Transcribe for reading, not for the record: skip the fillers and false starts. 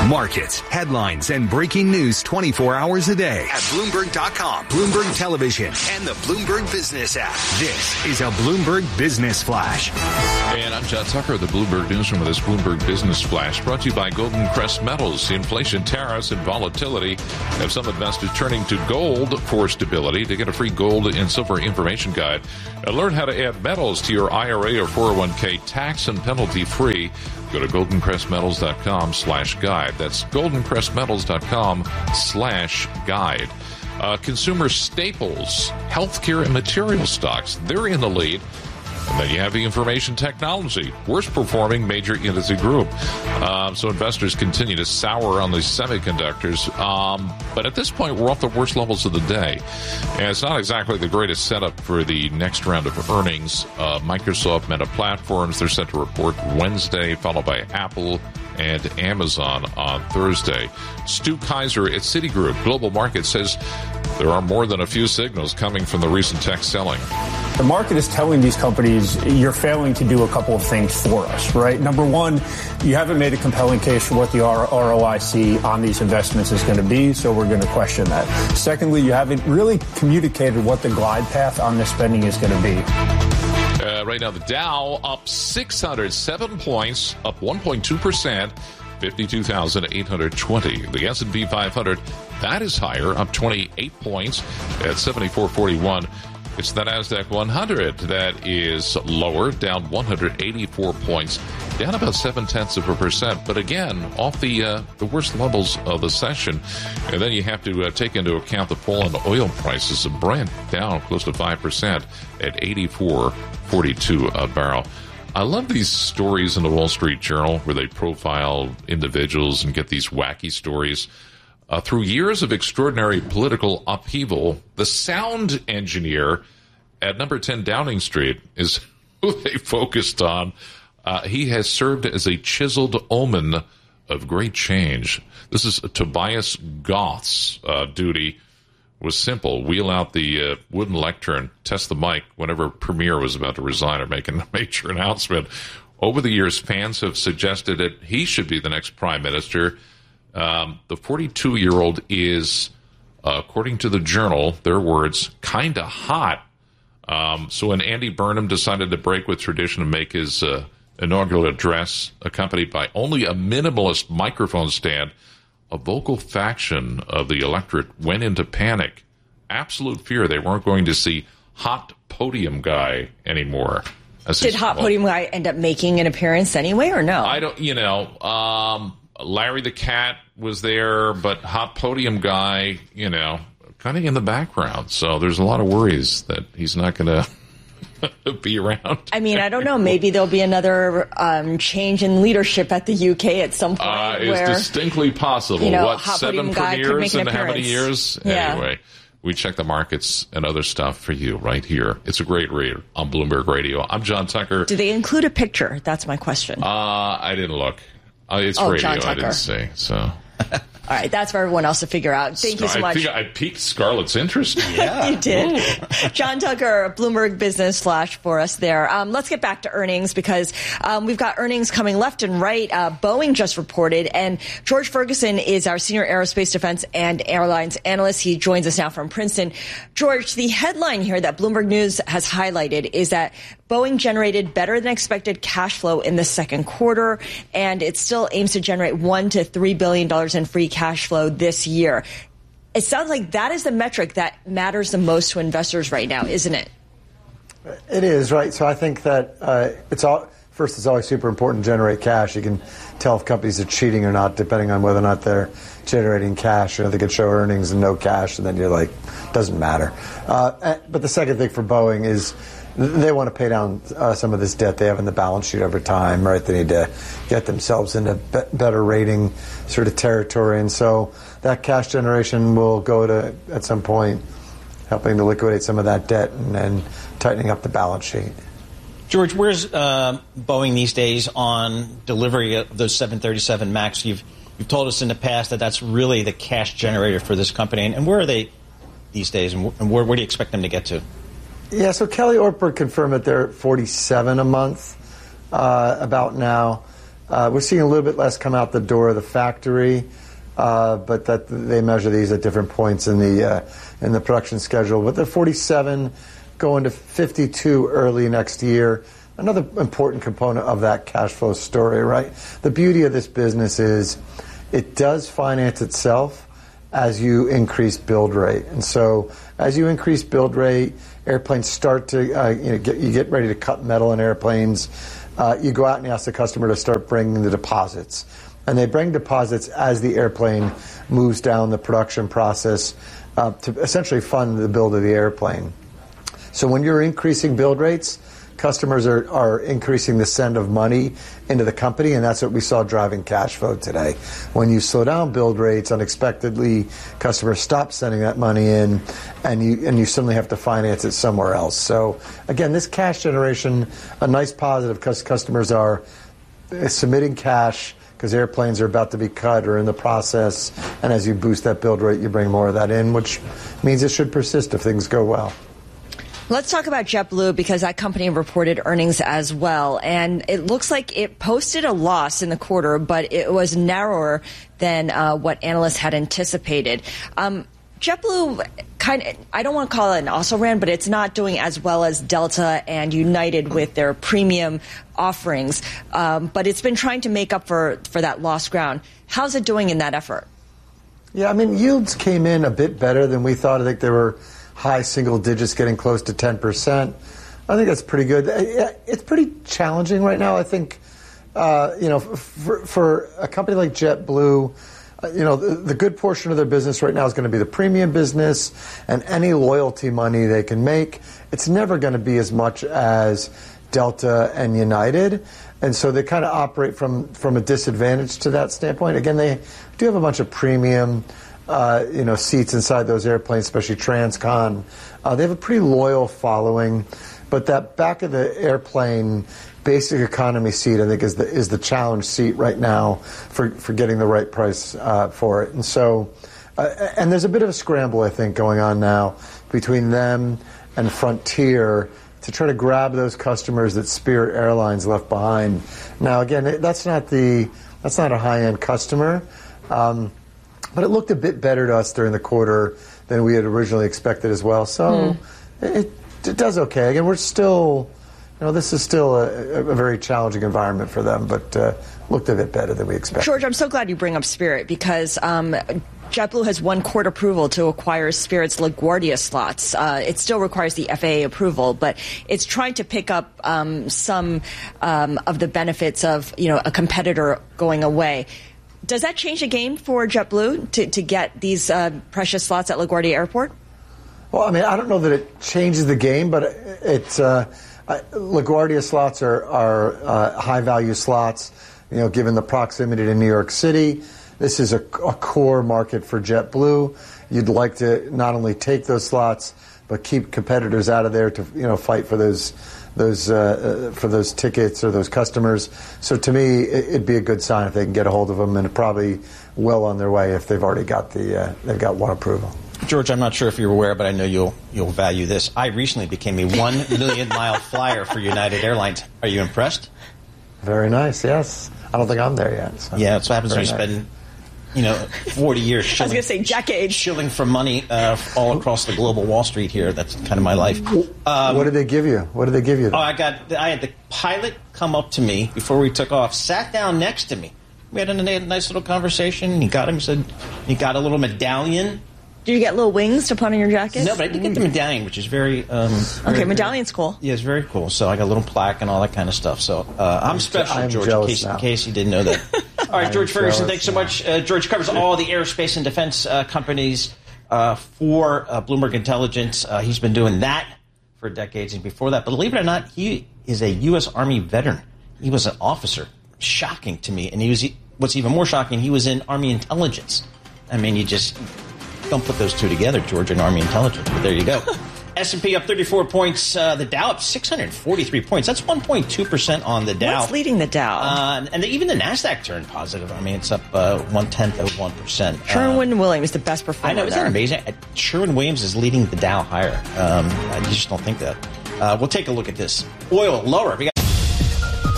Markets, headlines, and breaking news 24 hours a day at Bloomberg.com, Bloomberg Television, and the Bloomberg Business app. This is a Bloomberg Business Flash. And I'm John Tucker of the Bloomberg Newsroom with this Bloomberg Business Flash, brought to you by Golden Crest Metals. Inflation, tariffs, and volatility have some investors turning to gold for stability. To get a free gold and silver information guide and learn how to add metals to your IRA or 401k tax and penalty free, go to goldencrestmetals.com/guide. That's goldencrestmetals.com/guide. Consumer staples, healthcare, and material stocks, they're in the lead. And then you have the information technology, worst performing major industry group. So investors continue to sour on the semiconductors. But at this point, we're off the worst levels of the day. And it's not exactly the greatest setup for the next round of earnings. Microsoft, Meta Platforms, they're set to report Wednesday, followed by Apple and Amazon on Thursday. Stu Kaiser at Citigroup Global Markets says there are more than a few signals coming from the recent tech selling. The market is telling these companies you're failing to do a couple of things for us, right? Number one, you haven't made a compelling case for what the ROIC on these investments is going to be, so we're going to question that. Secondly, you haven't really communicated what the glide path on this spending is going to be. Right now, the Dow up 607 points, up 1.2%, 52,820. The S&P 500, that is higher, up 28 points at 7441. It's the NASDAQ 100 that is lower, down 184 points, down about 0.7%. But again, off the worst levels of the session. And then you have to take into account the fall in oil prices. Brent down close to 5% at $84.42 a barrel. I love these stories in the Wall Street Journal where they profile individuals and get these wacky stories. Through years of extraordinary political upheaval, the sound engineer at number 10 Downing Street is who they focused on. He has served as a chiseled omen of great change. This is Tobias Goth's duty was simple. Wheel out the wooden lectern, test the mic whenever Premier was about to resign or make a major announcement. Over the years, fans have suggested that he should be the next prime minister. The 42-year-old is, according to the Journal, their words, kind of hot. So when Andy Burnham decided to break with tradition and make his inaugural address, accompanied by only a minimalist microphone stand, a vocal faction of the electorate went into panic. Absolute fear they weren't going to see hot podium guy anymore. Did hot podium guy end up making an appearance anyway, or no? I don't, Larry the Cat was there, but hot podium guy, kind of in the background. So there's a lot of worries that he's not going to be around. I mean, I don't know. Maybe there'll be another change in leadership at the UK at some point. It's distinctly possible. Hot 7 premieres in how many years? Yeah. Anyway, we check the markets and other stuff for you right here. It's a great read on Bloomberg Radio. I'm John Tucker. Do they include a picture? That's my question. I didn't look. It's radio. I didn't see. So. All right, that's for everyone else to figure out. Thank you so much. I think I piqued Scarlett's interest. Yeah. You did. John Tucker, Bloomberg Business Flash for us there. Let's get back to earnings because we've got earnings coming left and right. Boeing just reported, and George Ferguson is our senior aerospace, defense, and airlines analyst. He joins us now from Princeton. George, the headline here that Bloomberg News has highlighted is that Boeing generated better than expected cash flow in the second quarter, and it still aims to generate $1 to $3 billion in free cash flow this year. It sounds like that is the metric that matters the most to investors right now, isn't it? It is, right? So I think that it's always super important to generate cash. You can tell if companies are cheating or not, depending on whether or not they're generating cash. They could show earnings and no cash, and then you're like, doesn't matter. But the second thing for Boeing is they want to pay down some of this debt they have in the balance sheet over time, right? They need to get themselves into better rating sort of territory. And so that cash generation will go to, at some point, helping to liquidate some of that debt and tightening up the balance sheet. George, where's Boeing these days on delivery of those 737 MAX? You've told us in the past that that's really the cash generator for this company. And where are they these days, and where do you expect them to get to? Yeah, so Kelly Ortberg confirmed that they're at 47 a month about now. We're seeing a little bit less come out the door of the factory, but that they measure these at different points in the production schedule. But they're 47, going to 52 early next year. Another important component of that cash flow story, right? The beauty of this business is it does finance itself as you increase build rate. And so as you increase build rate, airplanes start to, you get ready to cut metal in airplanes. You go out and you ask the customer to start bringing the deposits. And they bring deposits as the airplane moves down the production process to essentially fund the build of the airplane. So when you're increasing build rates, customers are increasing the send of money into the company, and that's what we saw driving cash flow today. When you slow down build rates unexpectedly, customers stop sending that money in, and you suddenly have to finance it somewhere else. So again, this cash generation, a nice positive because customers are submitting cash because airplanes are about to be cut or in the process, and as you boost that build rate, you bring more of that in, which means it should persist if things go well. Let's talk about JetBlue because that company reported earnings as well. And it looks like it posted a loss in the quarter, but it was narrower than what analysts had anticipated. JetBlue I don't want to call it an also-ran, but it's not doing as well as Delta and United with their premium offerings. But it's been trying to make up for that lost ground. How's it doing in that effort? Yeah, I mean, yields came in a bit better than we thought. I think they were high single digits, getting close to 10%. I think that's pretty good. It's pretty challenging right now. I think, for a company like JetBlue, the good portion of their business right now is going to be the premium business and any loyalty money they can make. It's never going to be as much as Delta and United. And so they kind of operate from a disadvantage to that standpoint. Again, they do have a bunch of premium seats inside those airplanes, especially Transcon. They have a pretty loyal following, but that back of the airplane basic economy seat, I think, is the challenge seat right now for getting the right price for it. And so, and there's a bit of a scramble, I think, going on now between them and Frontier to try to grab those customers that Spirit Airlines left behind. Now, again, that's not a high-end customer. But it looked a bit better to us during the quarter than we had originally expected as well. So it does okay. Again, we're still, this is still a very challenging environment for them, but looked a bit better than we expected. George, I'm so glad you bring up Spirit because JetBlue has won court approval to acquire Spirit's LaGuardia slots. It still requires the FAA approval, but it's trying to pick up some of the benefits of a competitor going away. Does that change the game for JetBlue to get these precious slots at LaGuardia Airport? Well, I mean, I don't know that it changes the game, but LaGuardia slots are high-value slots, given the proximity to New York City. This is a core market for JetBlue. You'd like to not only take those slots, but keep competitors out of there to fight for those tickets or those customers. So to me, it'd be a good sign if they can get a hold of them, and probably well on their way if they've already got they've got one approval. George, I'm not sure if you're aware, but I know you'll value this. I recently became a 1 million mile flyer for United Airlines. Are you impressed? Very nice. Yes, I don't think I'm there yet. So. Yeah, that's what happens when you spend 40 years shilling, I was going to say decades. Shilling for money all across the global Wall Street here. That's kind of my life. What did they give you? I had the pilot come up to me before we took off, sat down next to me. We had a nice little conversation. He said he got a little medallion. Did you get little wings to put on your jacket? No, but I did get the medallion, which is very... okay, medallion's cool. Yeah, it's very cool. So I got a little plaque and all that kind of stuff. So I'm special, George, in case you didn't know that. All right, George Ferguson, thanks so much. George covers all the aerospace and defense companies for Bloomberg Intelligence. He's been doing that for decades and before that. But believe it or not, he is a U.S. Army veteran. He was an officer. Shocking to me. And what's even more shocking, he was in Army Intelligence. I mean, you just... don't put those two together, George, and Army Intelligence. But there you go. S&P up 34 points. The Dow up 643 points. That's 1.2% on the Dow. What's leading the Dow? And even the NASDAQ turned positive. I mean, it's up 1/10%. Sherwin-Williams, the best performer. I know. Isn't that amazing? Sherwin-Williams is leading the Dow higher. I just don't think that. We'll take a look at this. Oil lower. We got